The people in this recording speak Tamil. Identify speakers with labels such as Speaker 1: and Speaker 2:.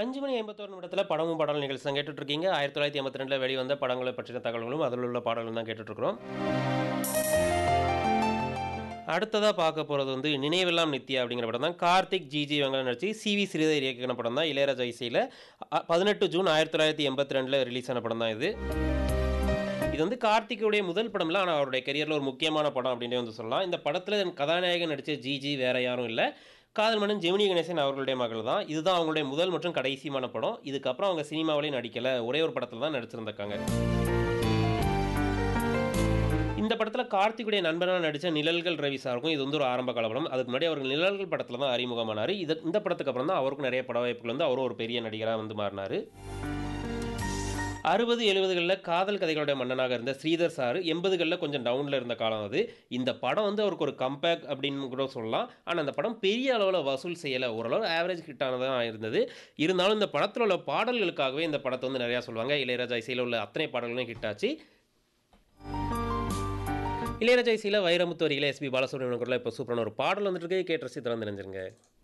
Speaker 1: 5 மணி 51 நிமிடத்தில படமும் பாடலும் நிகழ்ச்சி தான் கேட்டுட்டு இருக்கீங்க. 1982ல வெளிவந்த படங்கள பற்றின தகவல்களும், அதில் உள்ள பாடல்களும் தான் கேட்டுட்டு இருக்கிறோம். அடுத்ததா பார்க்க போறது வந்து நினைவெல்லாம் நித்யா அப்படிங்கிற படம் தான். கார்த்திக், ஜிஜி இவங்கலாம் நடிச்சு, சி.வி. ஸ்ரீதர் இயக்கின படம் தான். இளையராஜா இசையில 18 ஜூன் 1982ல ரிலீஸ் ஆன படம் தான் இது. இது வந்து கார்த்திக்குடைய முதல் படம் இல்ல. ஆனா அவருடைய கரியர்ல ஒரு முக்கியமான படம் அப்படின்னே வந்து சொல்லலாம். இந்த படத்துல கதாநாயகன் நடிச்ச ஜிஜி வேற யாரும் இல்ல. காதல் மன்னன் ஜெமினி கணேசன் அவர்களுடைய மகள் தான். இதுதான் அவங்களுடைய முதல் மற்றும் கடைசியான படம். இதுக்கப்புறம் அவங்க சினிமாவிலேயும் நடிக்கல. ஒரே ஒரு படத்துல தான் நடிச்சிருந்திருக்காங்க. இந்த படத்துல கார்த்திக்குடைய நண்பனா நடிச்ச நிழல்கள் ரவி சாருக்கும் இது வந்து ஒரு ஆரம்ப கால படம். அதுக்கு முன்னாடி அவர் நிழல்கள் படத்துல தான் அறிமுகமானாரு. இந்த படத்துக்கு அப்புறம் தான் அவருக்கும் நிறைய பட வாய்ப்புகள் வந்து அவரும் ஒரு பெரிய நடிகரா வந்து மாறினாரு. 60, 70களில் காதல் கதைகளுடைய மன்னனாக இருந்த ஸ்ரீதர் சார் 80களில் கொஞ்சம் டவுனில் இருந்த காலம் அது. இந்த படம் வந்து அவருக்கு ஒரு கம்பேக் அப்படின்னு கூட சொல்லலாம். ஆனால் அந்த படம் பெரிய அளவில் வசூல் செய்யலை. ஓரளவு ஆவரேஜ் ஹிட் ஆனதாக இருந்தது. இருந்தாலும் இந்த படத்தில் உள்ள பாடல்களுக்காகவே இந்த படத்தை வந்து நிறையா சொல்லுவாங்க. இளையராஜா இசையில் உள்ள அத்தனை பாடல்களும் ஹிட் ஆச்சு. இளையராஜா இசையில் வைரமுத்து வரிகளை எஸ்பி பாலசுப்ரமணியன் குரலில் இப்போ சூப்பரான ஒரு பாடல் வந்துட்டு இருக்கு. கேட்டு ரசித்து திறந்து நினைஞ்சிருங்க.